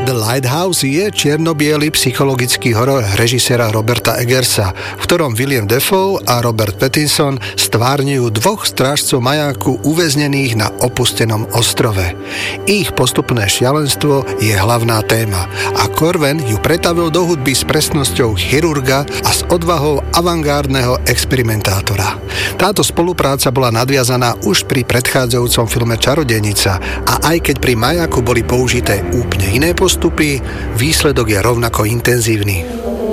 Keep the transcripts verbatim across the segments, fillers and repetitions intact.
The Lighthouse je čierno-biely psychologický horor režiséra Roberta Eggersa, v ktorom William Dafoe a Robert Pattinson stvárňujú dvoch strážcov majáku uväznených na opustenom ostrove. Ich postupné šialenstvo je hlavná téma a Corven ju pretavil do hudby s presnosťou chirurga a s odvahou avantgárdneho experimentátora. Táto spolupráca bola nadviazaná už pri predchádzajúcom filme Čarodejnica a aj keď pri majáku boli použité úplne iné postupy, výsledok je rovnako intenzívny.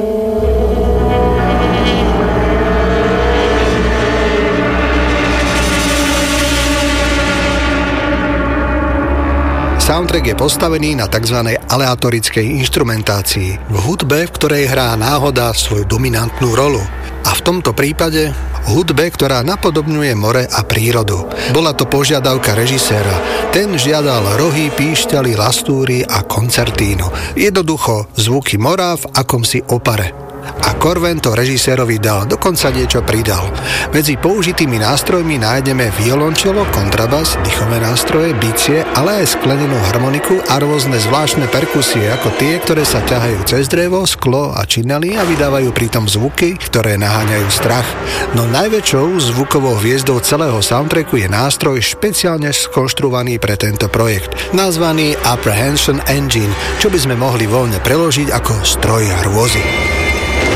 Soundtrack je postavený na tzv. Aleatorickej inštrumentácii, v hudbe, v ktorej hrá náhoda svoju dominantnú rolu. A v tomto prípade hudbe, ktorá napodobňuje more a prírodu. Bola to požiadavka režiséra. Ten žiadal rohy, píšťaly, lastúry a koncertínu. Jednoducho zvuky mora v akomsi opare. A Corven to režisérovi dal, dokonca niečo pridal. Medzi použitými nástrojmi nájdeme violončelo, kontrabas, dýchové nástroje, bicie, ale aj sklenenú harmoniku a rôzne zvláštne perkusie, ako tie, ktoré sa ťahajú cez drevo, sklo a činely a vydávajú pritom zvuky, ktoré naháňajú strach. No najväčšou zvukovou hviezdou celého soundtracku je nástroj špeciálne skonštruovaný pre tento projekt, nazvaný Apprehension Engine, čo by sme mohli voľne preložiť ako stroj hrôzy.